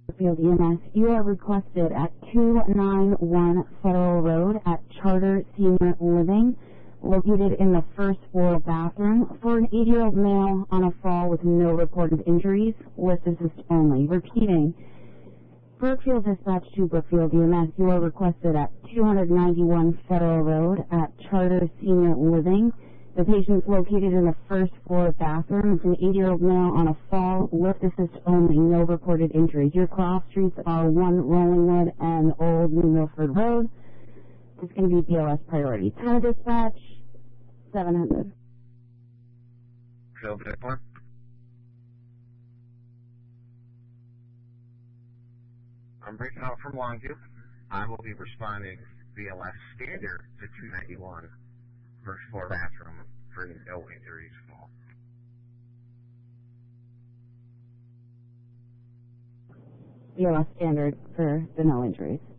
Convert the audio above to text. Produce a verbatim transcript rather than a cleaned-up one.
Brookfield E M S, you are requested at two ninety-one Federal Road at Charter Senior Living, located in the first floor bathroom, for an eighty-year-old male on a fall with no reported injuries, lift assist only. Repeating, Brookfield Dispatch to Brookfield E M S, you are requested at two ninety-one Federal Road at Charter Senior Living. The patient is located in the first floor bathroom. It's an eighty-year-old male on a fall, lift assist only, no reported injuries. Your cross streets are one Rollingwood and Old New Milford Road. It's going to be B O S priority. Town dispatch, seven hundred. Field one. I'm reaching out from Longview. I will be responding B L S standard to two ninety-one. First floor bathroom for no injuries. B L S standard for the no injuries.